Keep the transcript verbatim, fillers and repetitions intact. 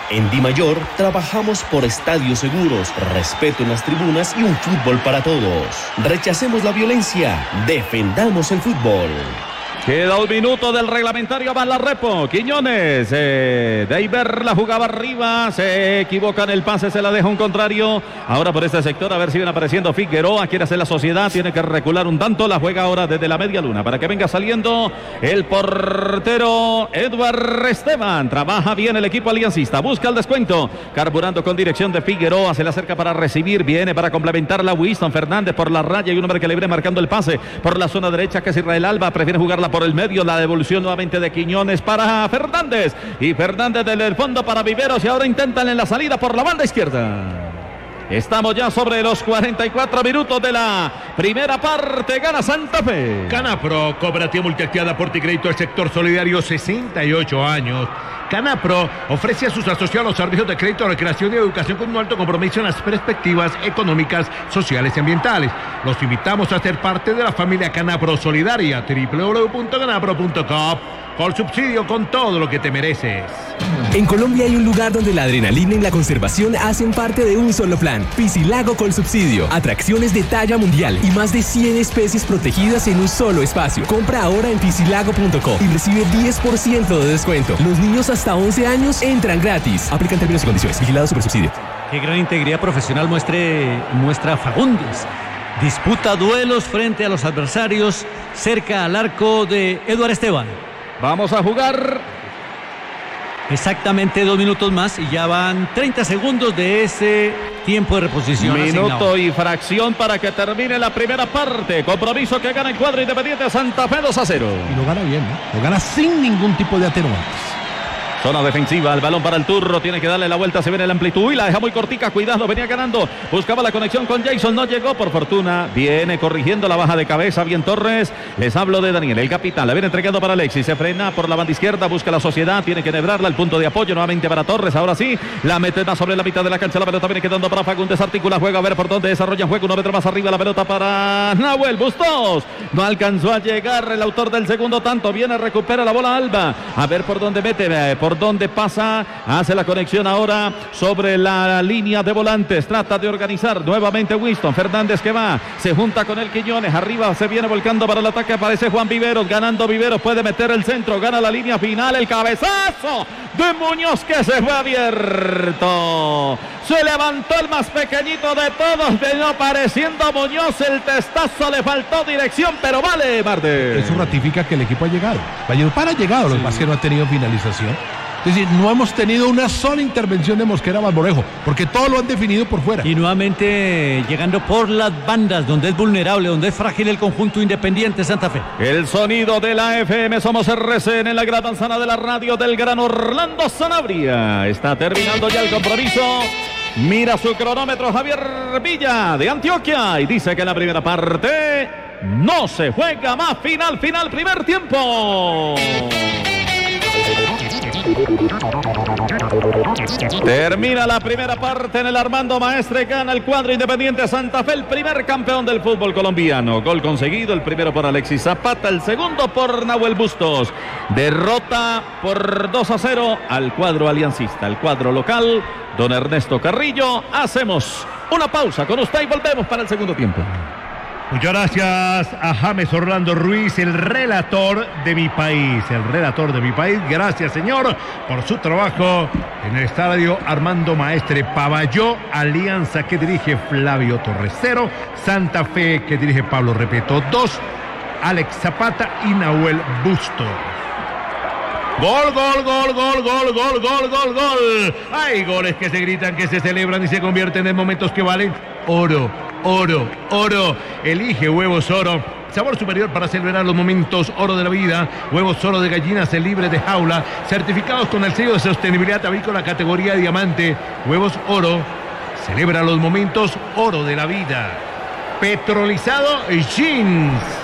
En Dimayor trabajamos por estadios seguros, respeto en las tribunas y un fútbol para todos. Rechacemos la violencia, defendamos el fútbol. Queda un minuto del reglamentario, va la repo. Quiñones, eh, Deiber la jugaba arriba, se equivoca en el pase, se la deja un contrario. Ahora por este sector, a ver si viene apareciendo Figueroa, quiere hacer la sociedad, tiene que recular un tanto, la juega ahora desde la media luna para que venga saliendo el portero Edward Esteban. Trabaja bien el equipo aliancista, busca el descuento, carburando con dirección de Figueroa, se le acerca para recibir, viene para complementarla Winston Fernández por la raya y un hombre que le viene marcando el pase por la zona derecha, que es Israel Alba, prefiere jugarla por el medio, la devolución nuevamente de Quiñones para Fernández y Fernández desde el fondo para Viveros y ahora intentan en la salida por la banda izquierda. Estamos ya sobre los cuarenta y cuatro minutos de la primera parte. Gana Santa Fe. Canapro, cooperativa multiactivada Aporte y Crédito del sector solidario, sesenta y ocho años. Canapro ofrece a sus asociados servicios de crédito, recreación y educación con un alto compromiso en las perspectivas económicas, sociales y ambientales. Los invitamos a ser parte de la familia Canapro Solidaria, doble u doble u doble u punto canapro punto com. Por subsidio, con todo lo que te mereces. En Colombia hay un lugar donde la adrenalina y la conservación hacen parte de un solo plan. Piscilago Colsubsidio. Atracciones de talla mundial y más de cien especies protegidas en un solo espacio. Compra ahora en piscilago punto co y recibe diez por ciento de descuento. Los niños hasta once años entran gratis. Aplican términos y condiciones. Vigilado Supersubsidio. Qué gran integridad profesional muestre, muestra Fagundes. Disputa duelos frente a los adversarios cerca al arco de Edward Esteban. Vamos a jugar exactamente dos minutos más y ya van treinta segundos de ese tiempo de reposición. Minuto asignado. Y fracción para que termine la primera parte. Compromiso que gana el cuadro Independiente Santa Fe dos a cero. Y lo gana bien, ¿no? Lo gana sin ningún tipo de atenuantes. Zona defensiva, el balón para el Turro, tiene que darle la vuelta, se viene la amplitud y la deja muy cortica, cuidado, venía ganando, buscaba la conexión con Jason, no llegó, por fortuna, viene corrigiendo la baja de cabeza, bien Torres, les hablo de Daniel, el capitán, la viene entregando para Alexis, se frena por la banda izquierda, busca la sociedad, tiene que nebrarla, el punto de apoyo nuevamente para Torres, ahora sí, la mete más sobre la mitad de la cancha, la pelota viene quedando para Fagundes, articula, juega, a ver por dónde desarrolla juego, uno metro más arriba, la pelota para Nahuel Bustos, no alcanzó a llegar el autor del segundo tanto, viene, recupera la bola Alba, a ver por dónde mete, por dónde pasa, hace la conexión ahora sobre la línea de volantes, trata de organizar nuevamente Winston Fernández que va, se junta con el Quiñones, arriba se viene volcando para el ataque, aparece Juan Viveros, ganando Viveros, puede meter el centro, gana la línea final, el cabezazo de Muñoz que se fue abierto, se levantó el más pequeñito de todos, vino apareciendo Muñoz, el testazo le faltó dirección, pero vale, Marte. Eso ratifica que el equipo ha llegado, para llegado, lo que pasa es que no ha tenido finalización. Es decir, no hemos tenido una sola intervención de Mosquera Balborejo, porque todo lo han definido por fuera. Y nuevamente llegando por las bandas, donde es vulnerable, donde es frágil el conjunto Independiente Santa Fe. El sonido de la F M, somos R C N en la gran manzana de la radio del gran Orlando Sanabria. Está terminando ya el compromiso. Mira su cronómetro Javier Villa de Antioquia y dice que en la primera parte no se juega más. Final, final, primer tiempo. Termina la primera parte en el Armando Maestre, gana el cuadro Independiente Santa Fe, el primer campeón del fútbol colombiano. Gol conseguido, el primero por Alexis Zapata, el segundo por Nahuel Bustos. Derrota por dos a cero al cuadro aliancista, el cuadro local, don Ernesto Carrillo. Hacemos una pausa con usted y volvemos para el segundo tiempo. Muchas gracias a James Orlando Ruiz, el relator de mi país, el relator de mi país. Gracias, señor, por su trabajo en el estadio Armando Maestre. Pavalló, Alianza que dirige Flavio Torres cero, Santa Fe que dirige Pablo Repeto dos, Alex Zapata y Nahuel Bustos. Gol, gol, gol, gol, gol, gol, gol, gol, gol. Hay goles que se gritan, que se celebran y se convierten en momentos que valen oro, oro, oro. Elige Huevos Oro, sabor superior para celebrar los momentos oro de la vida. Huevos Oro de gallinas libre de jaula, certificados con el sello de sostenibilidad avícola categoría diamante. Huevos Oro, celebra los momentos oro de la vida. Petrolizado Jeans.